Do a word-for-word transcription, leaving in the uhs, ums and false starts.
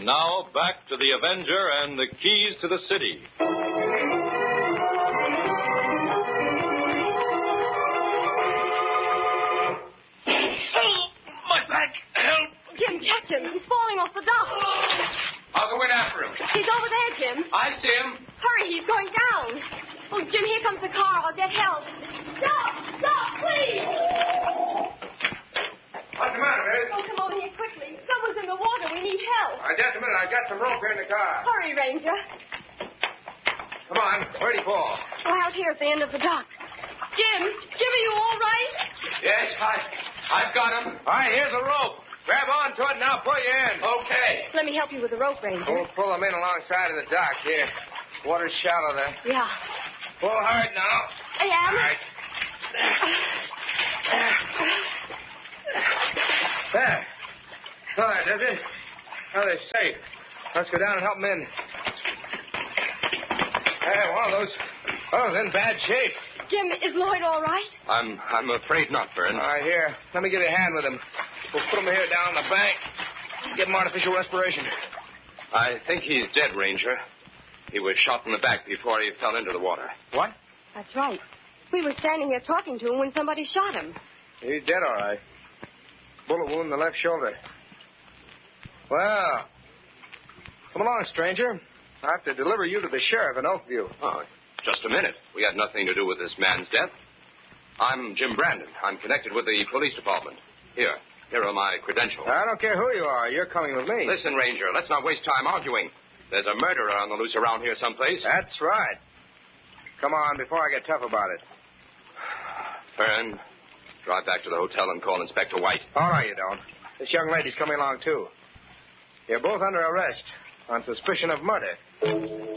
And now, back to the Avenger and the keys to the city. My back! Help! Jim, catch him. He's falling off the dock. I'll go in after him. He's over there, Jim. I see him. Hurry, he's going down. Oh, Jim, here comes the car. I'll get help. Stop! Stop, please! What's the matter, Miss? Oh, come over here quickly. Someone's in the water. We need help. Uh, just a minute. I've got some rope here in the car. Hurry, Ranger. Come on. Where'd he fall? Oh, out here at the end of the dock. Jim, Jim, are you all right? Yes, I, I've got him. All right, here's a rope. Grab on to it and I'll pull you in. Okay. Let me help you with the rope, Ranger. We'll pull him in alongside of the dock here. Water's shallow there. Yeah. Pull hard now. I am. All right. There. All right, does it? Now they're safe. Let's go down and help them in. Hey, one of those. Oh, in bad shape. Jim, is Lloyd all right? I'm I'm afraid not, Vern. All right, here. Let me give you a hand with him. We'll put him here down on the bank. Give him artificial respiration. I think he's dead, Ranger. He was shot in the back before he fell into the water. What? That's right. We were standing here talking to him when somebody shot him. He's dead, all right. Bullet wound in the left shoulder. Well, come along, stranger. I have to deliver you to the sheriff in Oakview. Oh, just a minute. We had nothing to do with this man's death. I'm Jim Brandon. I'm connected with the police department. Here. Here are my credentials. I don't care who you are. You're coming with me. Listen, Ranger, let's not waste time arguing. There's a murderer on the loose around here someplace. That's right. Come on, before I get tough about it. Fern, drive back to the hotel and call Inspector White. Oh, no, you don't. This young lady's coming along, too. You're both under arrest on suspicion of murder.